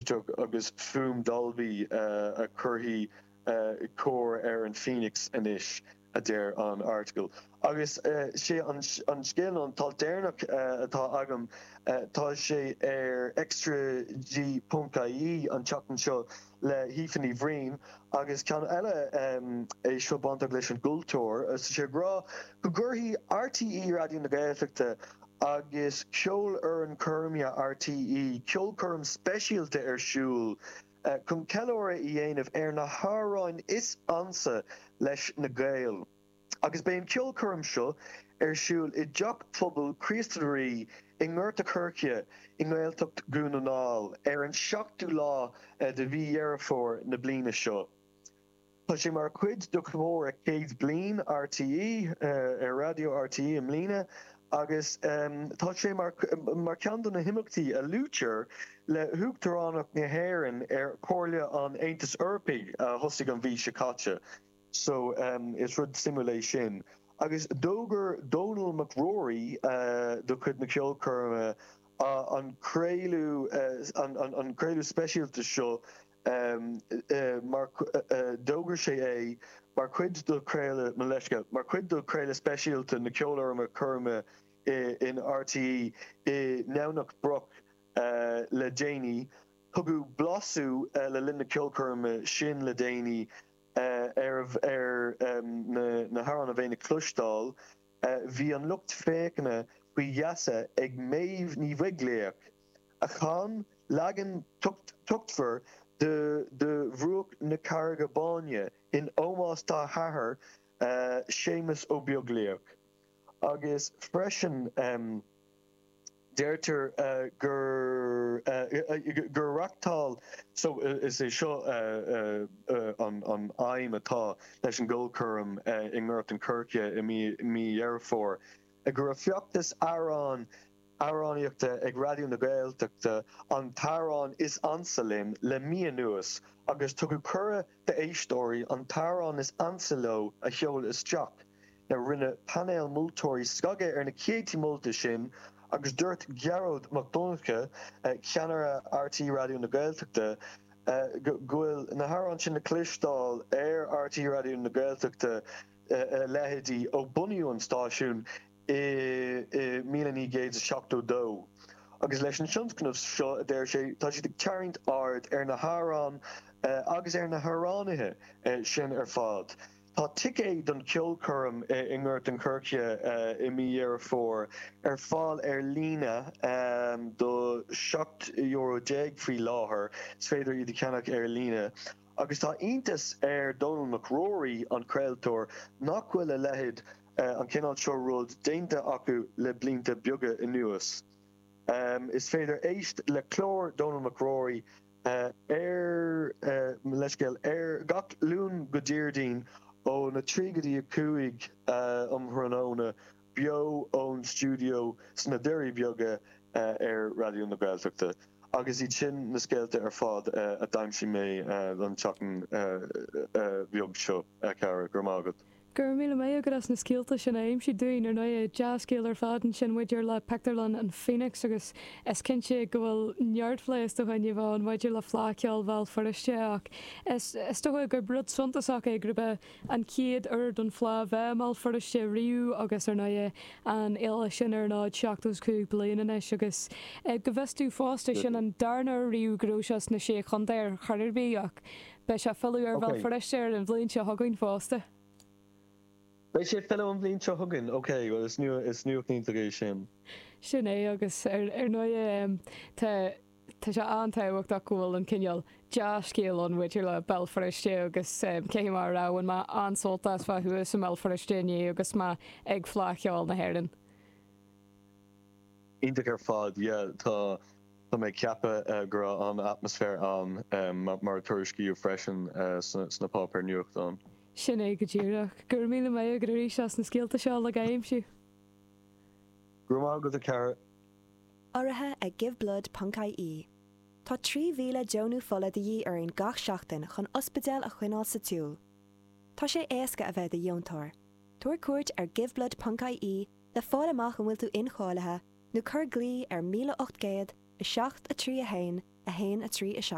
Beachtach agus Fum Dalby a curhí cór an Phoenix inis a déir an article. Agus sé an scéal an taltéirnach atá agam tá sé extra.g.ie an teachtan seo le hífaní bhrín agus cean eile é seo bantach leis an gultóir sé grá go gurthaí RTE Radio na Gaeltachta agus ceol an curmia RTE ceol curm speisialta siúl chun ceóra I dhéanamh na háráin is ansa leis na Gael. Agus ben ceol curm seo siúl I deach phobal Christarí I ngurta Kirkia I Gaeltacht Gúnanáil an seachtú lá de bhí dhearfór na bliana seo. Tá sé mar cuid do chmór céad blian RTE radio RTE am lína agus tá sé mar ceandan na himachtaí a lútear le thugtaránach na hÉireann cóirle an Aontas Eorpaigh thosaigh an bhí se caite. So it's rud simulation. Agus dógur Donal McRory do chud na ceol curma an créilú speisialta seo dógur sé mar cuid do créile Maleshka mar cuid do créile speisialta na ceolarma curma in RTE I Newnach Brook le déine thugu blasú le lin na ceol curma sin le déine na Haran a bhéna Clustáil bhí an lucht fécana faoi dheasa ag méomh ní bhigléach a chan legan tuchtfar de bhrúach na Carga Báine in ómás tá hathair Séamus ó beagléach. Agus freisin Deirtar gur rachtáil so is é seo an aim atá leis an ggóilcurm I ngurt an Kirkia I mí dhearfór gur a feachtas aráníochta ag radio na Gaeltachta an tarrán is ansalin le mí nuas agus tugu cura de éistóirí an tarrán is ansaló a cheol is teach na rinne panel múltóirí scage na céití múlta sin agus dúirt Gearóid MacDonagh ceanara RT Radio na Gaeltachta gofuil na Haran sin na Clistáil RT Radio na Gaeltachta lehéadí ó bunú an stáisiún I 1972. Agus leis an sionscnamh seo a déir sé tá si tearint ard na Haran agus na Haránithe sin fad. Tá ticé don ceolcurm I ngurt an Kirkia I mí dhearfór fáil lína do €7 faoi láthair is féidir iad ceannach lína. Agus tá iontas Donal McRory an creaaltóir nach bhfuil a lehéad an cinál seo rud déanta acu le blianta beaga inuas. Is féidir éist le clór Donal McRory leiscéal gach lún go dírdín ó na trígadí cuaig Hranóna bio ón studio sna deirí beaga radio na Gaeltachta. Agus iad sin na scéalta fad a daimsí mé an teachn beag seo ceara gur mágad. Gur míle mé agad as na scéalta sin aim si dúin ar nó jazzcéal ar fadan sin muidir le Pectarlan an Phoenix agus is cinse go bhfuil neardfléis do chuine bháin muidir le fláceáil bhil foristeach. Is tócha gur brud suntasach é grúpa an ciad don flá bheitmal foriste riú agus ar nó an éile sin ar náid 7 bliana agus go bheistú fásta sin an darna riú grúseas na sé chundéir charirbíach be se fellú ar bhil foristeir an bblion se thugainn fásta. Bei sé fellow an bblin seo thugann, well is nuach níos sin. Sin é agus ar nó tá se antáhacht a cúil an cineal deascéal an bhuiidir le belforiste agus cé mar rahain má ansóltas fa thuas sem belforistéine agus má ag flaceáil na hÉireann. Ionach ar fad, tá mé ceappa gur an atmosfér an mar tuairiscíú freisin sna pápar nuacht an. Sin é go dtíireach, gur míle mé gur rí seas na scéalta seo le gaimsiú. Gur mágad a ceara. Áirithe ag giveblood.ie. Tá 3,000 deonú fola de dhí ar an gach seachtain chun ospidéal a chuineáil sa túl. Tá sé éasca a bheith a dheontóir. Tuair cuairt ar giveblood.ie le fáil amach an bhfuil tú inchállathe nó cur glí ar 1800 7 3 1 1 3 7.